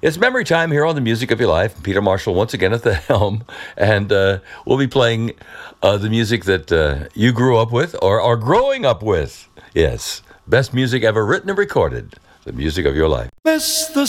It's memory time here on The Music of Your Life. Peter Marshall once again at the helm. And we'll be playing the music that you grew up with or are growing up with. Yes, best music ever written and recorded. The music of your life. Miss the